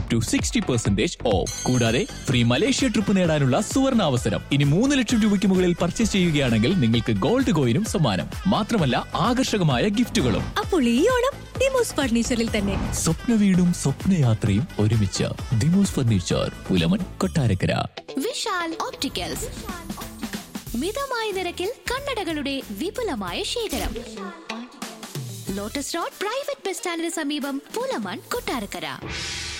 To 60% of. കൂടാതെ free Malaysia trip നേടാനുള്ള സുവർണ അവസരം. ഇനി 3 ലക്ഷം രൂപയ്ക്ക് മുകളിൽ പർച്ചേസ് ചെയ്യുകയാണെങ്കിൽ നിങ്ങൾക്ക് ഗോൾഡ് കോയിനും സമ്മാനം. മാത്രമല്ല ആകർഷകമായ ഗിഫ്റ്റുകളും. അപ്പോൾ ഈ ഓണം ഡിമോസ് ഫർണിച്ചറിൽ തന്നെ. സ്വപ്ന വീടും സ്വപ്നയാത്രയും ഒരുമിച്ച്. ഡിമോസ് ഫർണിച്ചർ, പുലമൺ, കൊട്ടാരക്കര. വിശാൽ ഓപ്റ്റിക്കൽസ്, മിതമായ നിരക്കിൽ കണ്ണടകളുടെ വിപുലമായ ശേഖരം. ലോട്ടസ് റോഡ് പ്രൈവറ്റ് ബസ് സ്റ്റാൻഡിന് സമീപം, പുലമൺ, കൊട്ടാരക്കര.